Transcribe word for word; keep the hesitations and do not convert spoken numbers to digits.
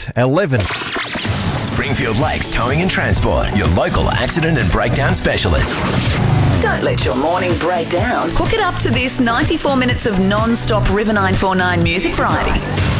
at eleven. Springfield Lakes Towing and Transport, your local accident and breakdown specialists. Don't let your morning break down. Hook it up to this ninety-four minutes of non-stop River nine four nine music variety.